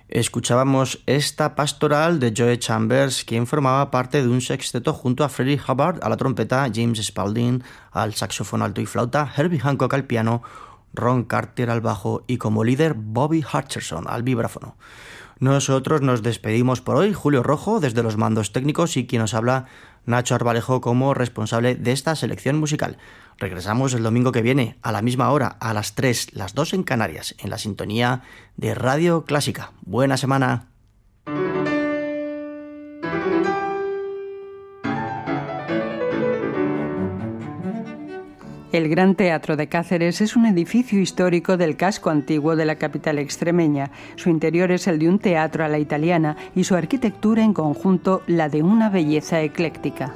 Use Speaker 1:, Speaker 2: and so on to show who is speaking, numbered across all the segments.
Speaker 1: Escuchábamos esta pastoral de Joe Chambers, quien formaba parte de un sexteto junto a Freddie Hubbard a la trompeta, James Spalding al saxofón alto y flauta, Herbie Hancock al piano, Ron Carter al bajo y como líder Bobby Hutcherson al vibráfono. Nosotros nos despedimos por hoy, Julio Rojo desde los mandos técnicos y quien nos habla, Nacho Arbalejo, como responsable de esta selección musical. Regresamos el domingo que viene a la misma hora, a las 3, las 2 en Canarias, en la sintonía de Radio Clásica. Buena semana.
Speaker 2: El Gran Teatro de Cáceres es un edificio histórico del casco antiguo de la capital extremeña. Su interior es el de un teatro a la italiana y su arquitectura en conjunto la de una belleza ecléctica.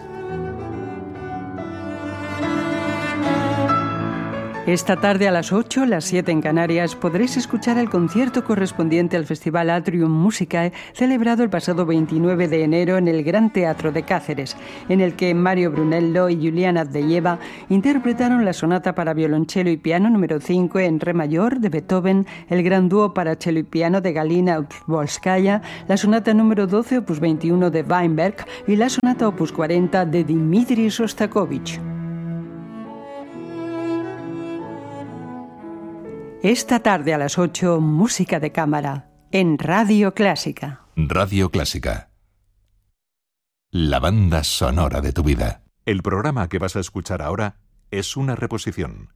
Speaker 2: Esta tarde a las 8, las 7 en Canarias, podréis escuchar el concierto correspondiente al Festival Atrium Musicae, celebrado el pasado 29 de enero en el Gran Teatro de Cáceres, en el que Mario Brunello y Juliana Avdeyeva interpretaron la sonata para violonchelo y piano número 5 en re mayor de Beethoven, el gran dúo para cello y piano de Galina Volskaya, la sonata número 12 opus 21 de Weinberg y la sonata opus 40 de Dmitri Shostakovich. Esta tarde a las 8, música de cámara, en Radio Clásica.
Speaker 3: Radio Clásica. La banda sonora de tu vida.
Speaker 4: El programa que vas a escuchar ahora es una reposición.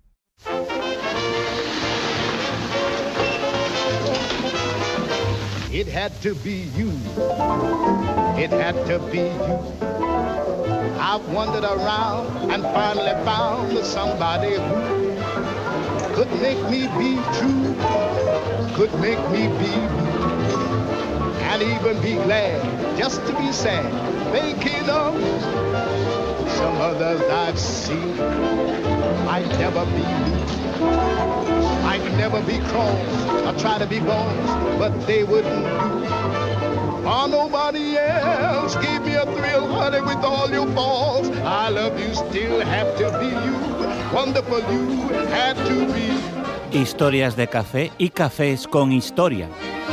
Speaker 5: It had to be you. It had to be you. I've wandered around and finally found somebody who could make me be true, could make me be blue, and even be glad just to be sad, thinking of some others I've seen. Might never be me, might never be cross, or try to be bones, but they wouldn't do. Oh, nobody else gave me a thrill, honey, with all your faults. I love you, still have to be you. Wonderful you had to be.
Speaker 6: Historias de café y cafés con historia.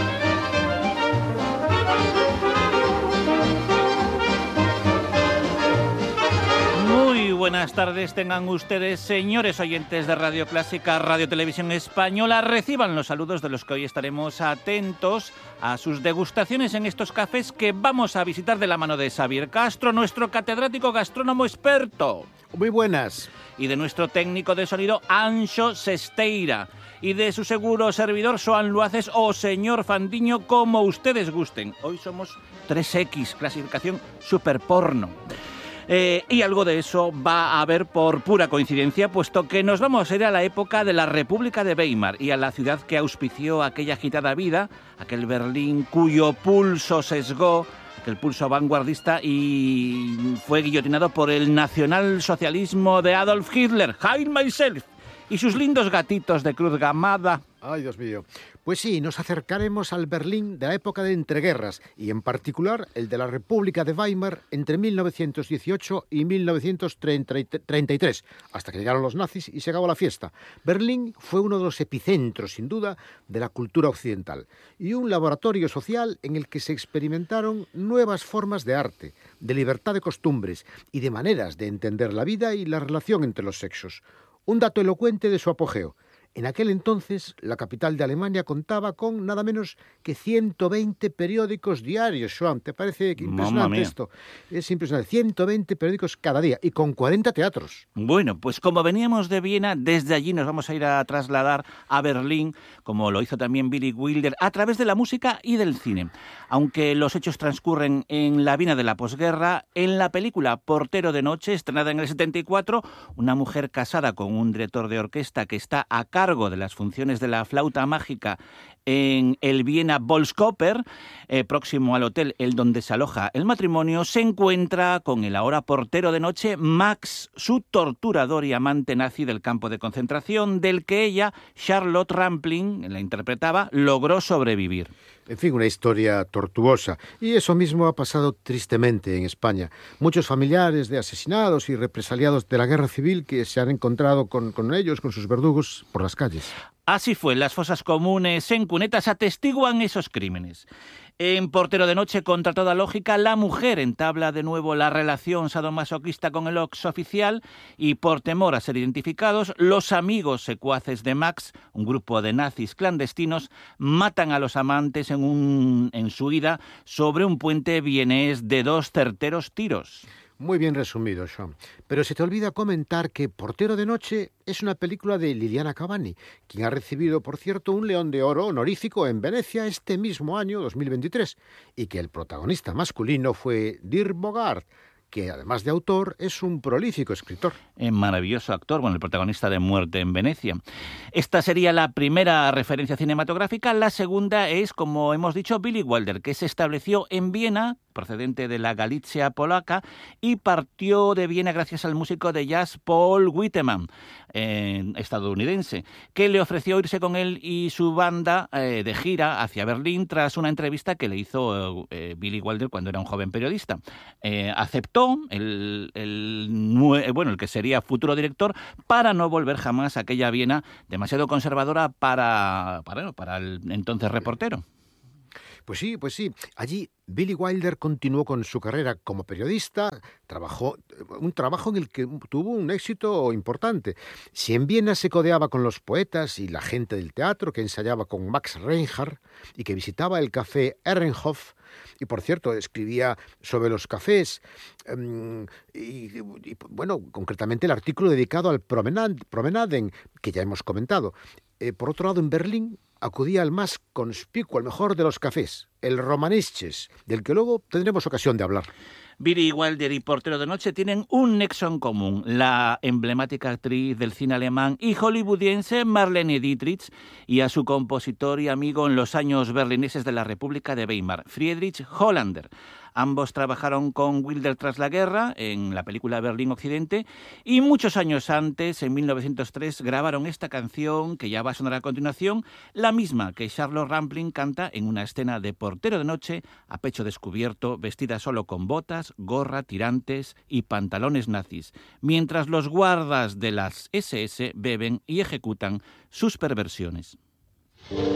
Speaker 6: Muy buenas tardes tengan ustedes, señores oyentes de Radio Clásica, Radio Televisión Española. Reciban los saludos de los que hoy estaremos atentos a sus degustaciones en estos cafés que vamos a visitar de la mano de Xavier Castro, nuestro catedrático gastrónomo experto.
Speaker 7: Muy buenas.
Speaker 6: Y de nuestro técnico de sonido, Anxo Sesteira. Y de su seguro servidor, Xoán Luaces o señor Fandiño, como ustedes gusten. Hoy somos 3X, clasificación superporno. Y algo de eso va a haber por pura coincidencia, puesto que nos vamos a ir a la época de la República de Weimar y a la ciudad que auspició aquella agitada vida, aquel Berlín cuyo pulso sesgó, aquel pulso vanguardista y fue guillotinado por el nacionalsocialismo de Adolf Hitler, Heil myself, y sus lindos gatitos de cruz gamada.
Speaker 7: Ay, Dios mío. Pues sí, nos acercaremos al Berlín de la época de entreguerras y en particular el de la República de Weimar entre 1918 y 1933, hasta que llegaron los nazis y se acabó la fiesta. Berlín fue uno de los epicentros, sin duda, de la cultura occidental y un laboratorio social en el que se experimentaron nuevas formas de arte, de libertad de costumbres y de maneras de entender la vida y la relación entre los sexos. Un dato elocuente de su apogeo. En aquel entonces, la capital de Alemania contaba con nada menos que 120 periódicos diarios. Xoán, ¿te parece impresionante esto? Es impresionante. 120 periódicos cada día y con 40 teatros.
Speaker 6: Bueno, pues como veníamos de Viena, desde allí nos vamos a ir a trasladar a Berlín, como lo hizo también Billy Wilder, a través de la música y del cine. Aunque los hechos transcurren en la Viena de la posguerra, en la película Portero de noche, estrenada en el 74, una mujer casada con un director de orquesta que está a cargo de las funciones de la flauta mágica en el Viena Volksoper, próximo al hotel el donde se aloja el matrimonio, se encuentra con el ahora portero de noche Max, su torturador y amante nazi del campo de concentración, del que ella, Charlotte Rampling, la interpretaba, logró sobrevivir.
Speaker 7: En fin, una historia tortuosa. Y eso mismo ha pasado tristemente en España. Muchos familiares de asesinados y represaliados de la guerra civil que se han encontrado con ellos, con sus verdugos, por las calles.
Speaker 6: Así fue, las fosas comunes en cunetas atestiguan esos crímenes. En Portero de noche, contra toda lógica, la mujer entabla de nuevo la relación sadomasoquista con el exoficial y, por temor a ser identificados, los amigos secuaces de Max, un grupo de nazis clandestinos, matan a los amantes en su huida sobre un puente vienés de 2 certeros tiros.
Speaker 7: Muy bien resumido, Sean. Pero se te olvida comentar que Portero de noche es una película de Liliana Cavani, quien ha recibido, por cierto, un León de Oro honorífico en Venecia este mismo año, 2023, y que el protagonista masculino fue Dirk Bogarde, que además de autor es un prolífico escritor.
Speaker 6: Maravilloso actor, el protagonista de Muerte en Venecia. Esta sería la primera referencia cinematográfica. La segunda es, como hemos dicho, Billy Wilder, que se estableció en Viena, procedente de la Galicia polaca, y partió de Viena gracias al músico de jazz Paul Whiteman, estadounidense, que le ofreció irse con él y su banda de gira hacia Berlín tras una entrevista que le hizo Billy Wilder cuando era un joven periodista. Aceptó el que sería futuro director, para no volver jamás a aquella Viena demasiado conservadora para el entonces reportero.
Speaker 7: Pues sí. Allí Billy Wilder continuó con su carrera como periodista, un trabajo en el que tuvo un éxito importante. Si en Viena se codeaba con los poetas y la gente del teatro, que ensayaba con Max Reinhardt y que visitaba el café Ehrenhof, y por cierto escribía sobre los cafés, concretamente el artículo dedicado al Promenaden, que ya hemos comentado. Por otro lado, en Berlín acudía al más conspicuo, al mejor de los cafés, el Romanisches, del que luego tendremos ocasión de hablar.
Speaker 6: Billy Wilder y Portero de noche tienen un nexo en común: la emblemática actriz del cine alemán y hollywoodiense Marlene Dietrich, y a su compositor y amigo en los años berlineses de la República de Weimar, Friedrich Hollander. Ambos trabajaron con Wilder tras la guerra en la película Berlín Occidente, y muchos años antes, en 1903, grabaron esta canción que ya va a sonar a continuación, la misma que Charlotte Rampling canta en una escena de Portero de noche, a pecho descubierto, vestida solo con botas, gorra, tirantes y pantalones nazis, mientras los guardas de las SS beben y ejecutan sus perversiones.